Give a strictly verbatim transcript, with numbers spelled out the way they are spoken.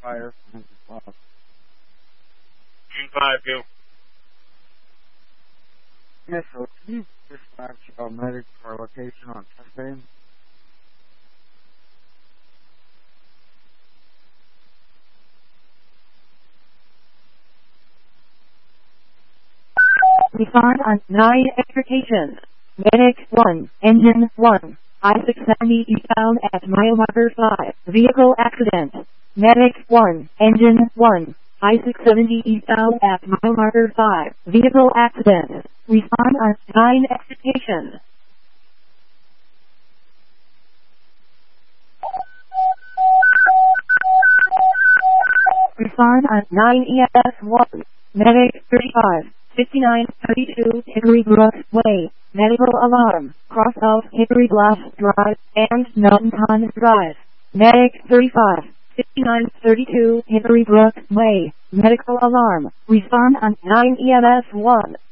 fire. Wow. Team five, go. Yeah, so can you dispatch a medic to our location on Tuesday? Respond on nine extrication. Medic one, engine one. I six seventy eastbound at mile marker five. Vehicle accident. Medic one, engine one. I six seventy eastbound at mile marker five. Vehicle accident. Respond on nine extrication. Respond on nine E M S one. Medic thirty-five. fifty-nine thirty-two Hickory Brook Way. Medical alarm. Cross out Hickory Bluff Drive and Mountain Pond Drive. Medic thirty-five. fifty-nine thirty-two Hickory Brook Way. Medical alarm. Respond on nine E M S one.